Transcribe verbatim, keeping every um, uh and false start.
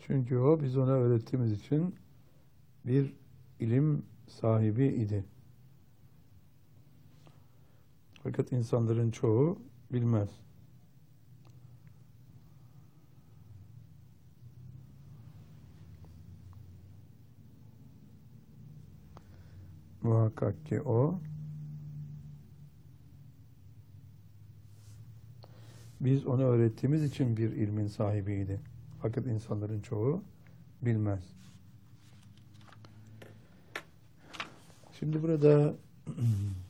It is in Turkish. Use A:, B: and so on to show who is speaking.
A: Çünkü o biz ona öğrettiğimiz için bir ilim sahibi idi. Fakat insanların çoğu bilmez. Muhakkak ki o biz ona öğrettiğimiz için bir ilmin sahibiydi. Fakat insanların çoğu bilmez. Şimdi burada